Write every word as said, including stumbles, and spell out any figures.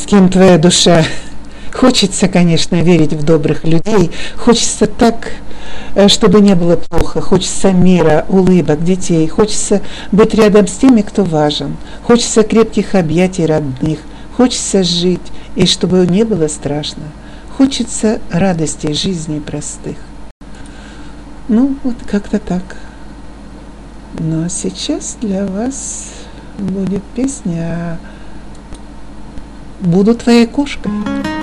с кем твоя душа. Хочется, конечно, верить в добрых людей, хочется так, чтобы не было плохо, хочется мира, улыбок, детей, хочется быть рядом с теми, кто важен, хочется крепких объятий родных, хочется жить, и чтобы не было страшно, хочется радостей жизни простых. Ну, вот как-то так. Но сейчас для вас будет песня «Буду твоей кошкой».